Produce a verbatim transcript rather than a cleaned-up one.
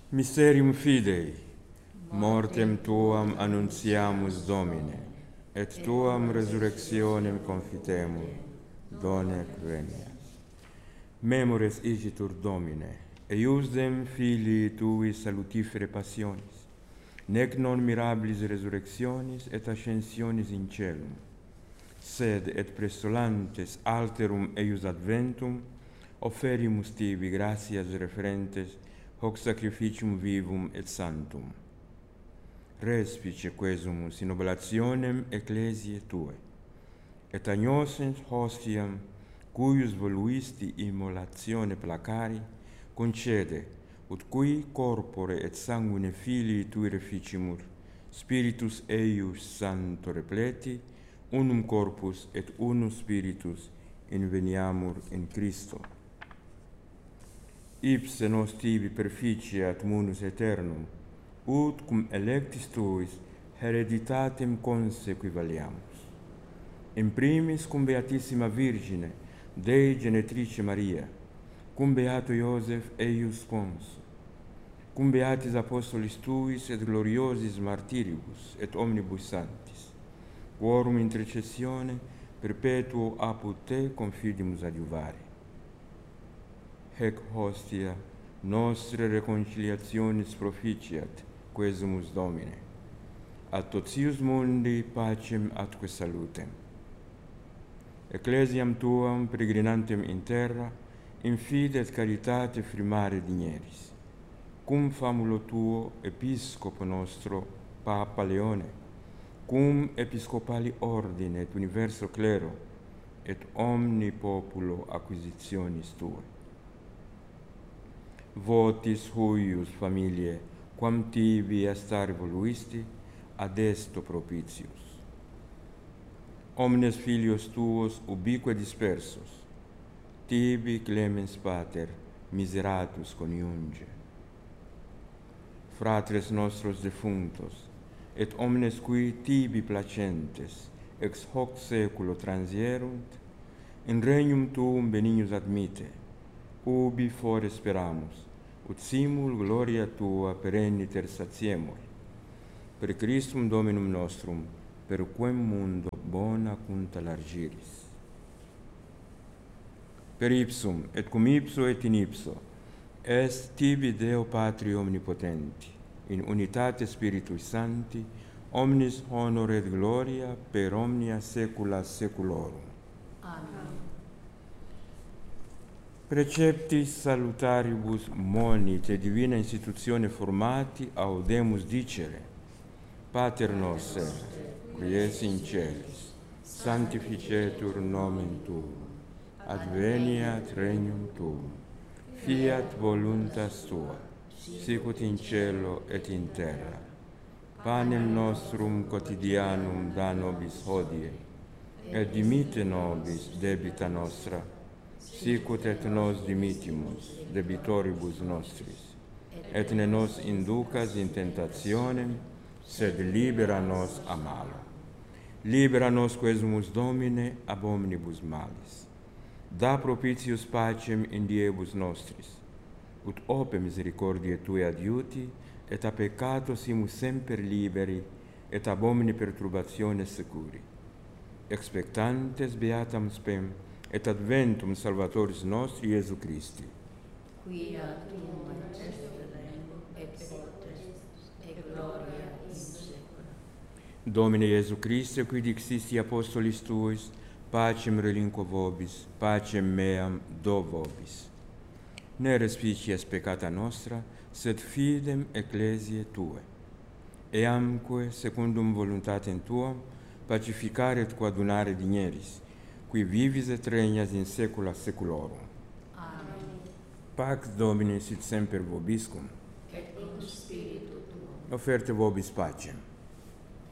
Mysterium Fidei, mortem tuam annuntiamus Domine, et tuam resurrectionem confitemur, donec venias. Memores igitur Domine, eiusdem filii tui salutifere passionis, nec non mirabilis resurrectionis et ascensionis in celum, sed et prestolantes alterum eius adventum, offerimus tibi gratias referentes hoc sacrificium vivum et sanctum. Respice quesumus in oblationem ecclesiae Tue, et agnosens hostiam, cuius voluisti immolatione placari, concede, ut cui corpore et sanguine filii Tui reficimur, Spiritus eius Sancto repleti, unum corpus et unus Spiritus inveniamur in Christo. Ipse nos tibi perficiat munus aeternum, ut cum electis Tuis hereditatem consequivaliamus. In primis cum Beatissima Virgine, Dei Genetrice Maria, cum Beato Iosef eius consul, cum Beatis Apostolis Tuis et gloriosis martiribus et omnibus sanctis, quorum intercessione perpetuo apud Te confidimus adiuvare. Hec hostia nostre reconciliationis proficiat, quesumus Domine, ad totius mundi pacem atque salutem. Ecclesiam Tuam peregrinantem in terra, in fide et caritate firmare digneris, cum famulo Tuo Episcopo nostro Papa Leone, cum episcopali ordine et universo clero, et omni populo acquisitionis Tue. Votis huius familiae, quam tibi astare voluisti, ad esto propitius. Omnes filios Tuos ubique dispersos, tibi clemens Pater miseratus coniunge. Fratres nostros defunctos, et omnes qui tibi placentes, ex hoc seculo transierunt, in regnum Tuum benignus admite, ubi fore speramus, ut simul gloria Tua perenniter satiemur. Per Christum Dominum nostrum, per quem mundo bona cunta largiris. Per ipsum, et cum ipso et in ipso, est tibi Deo Patri omnipotenti, in unitate Spiritui Sancti, omnis honor et gloria per omnia saecula saeculorum. Amen. Preceptis salutaribus monite divina institutione formati audemus dicere: Pater noster, qui es in celis, sanctificetur nomen Tuum, adveniat regnum Tuum, fiat voluntas Tua, sicut in cielo et in terra. Panem nostrum quotidianum da nobis hodie, et dimitte nobis debita nostra, sicut et nos dimittimus debitoribus nostris, et ne nos inducas in tentationem, sed libera nos a malo. Libera nos quesumus Domine ab omnibus malis. Da propitius pacem in diebus nostris, ut ope misericordiae Tue adiuti, et a peccato simus semper liberi, et ab omni perturbatione securi. Expectantes beatam spem, et adventum Salvatoris nostri Iesu Christi. Quia tuum est regnum et potestas et gloria in saecula. Domine Iesu Christe, qui dixisti apostolis Tuis, pacem relinquo vobis, pacem meam do vobis. Ne respicies peccata nostra, sed fidem ecclesiae Tuae. Eamque, secundum voluntatem Tuam, pacificare et coadunare digneris, qui vivis et regnas in saecula saeculorum. Amen. Pax Domini sit semper vobiscum. Et cum spiritu tuum. Offerte vobis pacem.